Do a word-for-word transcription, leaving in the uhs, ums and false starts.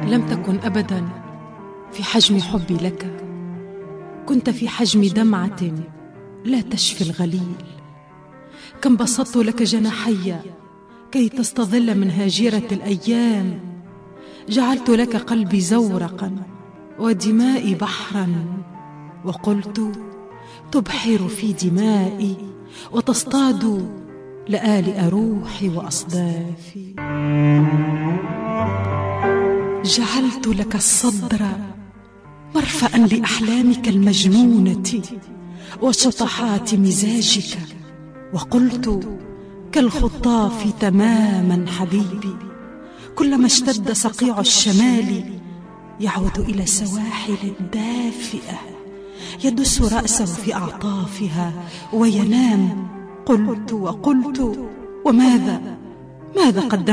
لم تكن أبدا في حجم حبي لك، كنت في حجم دمعة لا تشفي الغليل. كم بسطت لك جناحي كي تستظل من هاجرة الأيام، جعلت لك قلبي زورقا ودمائي بحرا، وقلت تبحر في دمائي وتصطاد لآلئ روحي وأصدافي. جعلت لك الصدر مرفأ لأحلامك المجنونة وشطحات مزاجك، وقلت كالخطاف تماما حبيبي، كلما اشتد صقيع الشمال يعود إلى سواحل دافئة يدس رأسه في أعطافها وينام. قلت وقلت، وماذا ماذا قدمت